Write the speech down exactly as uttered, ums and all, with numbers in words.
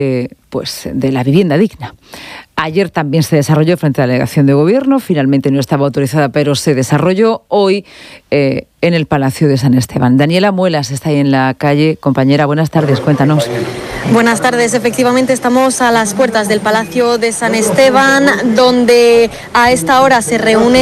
eh, pues, de la vivienda digna. Ayer también se desarrolló frente a la delegación de gobierno, finalmente no estaba autorizada, pero se desarrolló hoy eh, en el Palacio de San Esteban. Daniela Muelas está ahí en la calle. Compañera, buenas tardes, cuéntanos. Buenas tardes, efectivamente estamos a las puertas del Palacio de San Esteban, donde a esta hora se reúne